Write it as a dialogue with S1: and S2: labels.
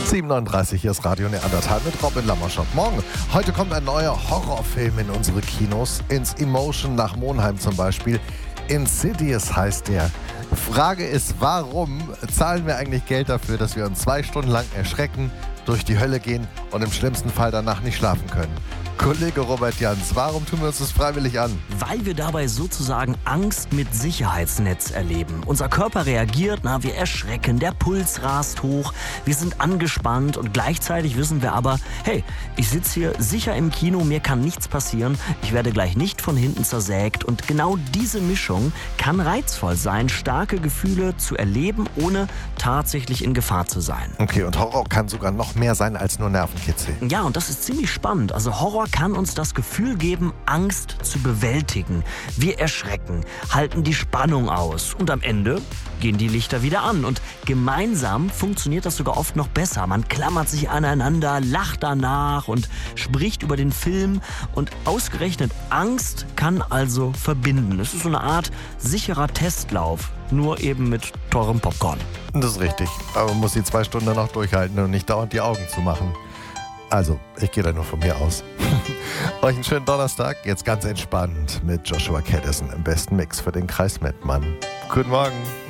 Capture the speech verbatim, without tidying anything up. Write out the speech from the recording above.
S1: sieben Uhr neununddreißig, hier ist Radio Neandertal mit Robin Lammerschott. Morgen, heute kommt ein neuer Horrorfilm in unsere Kinos, ins Emotion nach Monheim zum Beispiel. Insidious heißt der. Frage ist, warum zahlen wir eigentlich Geld dafür, dass wir uns zwei Stunden lang erschrecken, durch die Hölle gehen und im schlimmsten Fall danach nicht schlafen können? Kollege Robert Jans, warum tun wir uns das freiwillig an?
S2: Weil wir dabei sozusagen Angst mit Sicherheitsnetz erleben. Unser Körper reagiert, na, wir erschrecken, der Puls rast hoch, wir sind angespannt und gleichzeitig wissen wir aber, hey, ich sitze hier sicher im Kino, mir kann nichts passieren, ich werde gleich nicht von hinten zersägt und genau diese Mischung kann reizvoll sein, starke Gefühle zu erleben, ohne tatsächlich in Gefahr zu sein.
S1: Okay, und Horror kann sogar noch mehr sein als nur Nervenkitzel.
S2: Ja, und das ist ziemlich spannend. Also Horror kann uns das Gefühl geben, Angst zu bewältigen. Wir erschrecken, halten die Spannung aus und am Ende gehen die Lichter wieder an. Und gemeinsam funktioniert das sogar oft noch besser. Man klammert sich aneinander, lacht danach und spricht über den Film. Und ausgerechnet Angst kann also verbinden. Es ist so eine Art sicherer Testlauf, nur eben mit teurem Popcorn.
S1: Das ist richtig, aber man muss die zwei Stunden dann auch durchhalten und nicht dauernd die Augen zumachen. Also, ich gehe da nur von mir aus. Euch einen schönen Donnerstag, jetzt ganz entspannt mit Joshua Caddison im besten Mix für den Kreis Mettmann. Guten Morgen.